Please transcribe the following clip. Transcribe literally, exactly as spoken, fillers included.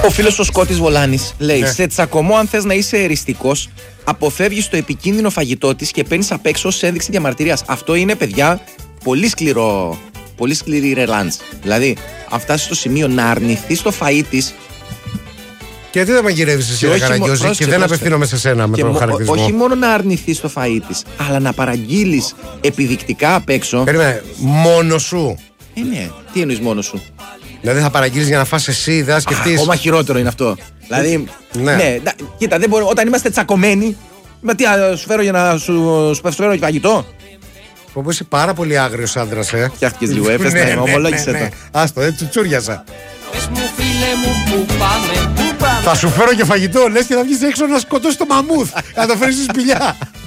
Ο φίλος ο Σκότης Βολάνης λέει: Ναι. Σε τσακωμό, αν θες να είσαι εριστικός, αποφεύγεις το επικίνδυνο φαγητό της και παίρνεις απ' έξω ως ένδειξη διαμαρτυρίας. Αυτό είναι, παιδιά, πολύ σκληρό. Πολύ σκληρή ρελάντς. Δηλαδή, αν φτάσεις στο σημείο να αρνηθείς το φαΐ της. Και τι δεν μαγειρεύεις εσύ, ρε Καραγκιόζη, και δεν απευθύνομαι σε σένα με τον χαρακτηρισμό. Όχι μόνο να αρνηθείς το φαΐ της, αλλά να παραγγείλεις επιδεικτικά απ' έξω. Περίμενε, μόνο σου. Ε, ναι, τι εννοείς μόνο σου. Δηλαδή θα παραγγείλεις για να φας εσύ, δεν θα σκεφτείς. Ακόμα χειρότερο είναι αυτό. Δηλαδή, Ναι. ναι, ναι, κοίτα, δεν μπορεί, όταν είμαστε τσακωμένοι, με τι α, σου φέρω για να σου, σου φέρω φαγητό. Όπω είσαι πάρα πολύ άγριος άντρας, ε. Φτιάχτηκες λίγο, έπαιζε, Ναι, ναι, ομολόγησε ναι, ναι. το. Άστο, έτσι τσουτσούριασα. Πες μου φίλε μου που πάμε, που πάμε. Θα σου φέρω και φαγητό, λες και θα βγεις έξω να σκοτώσεις το μαμούθ. Να το φέρεις στη σπηλιά.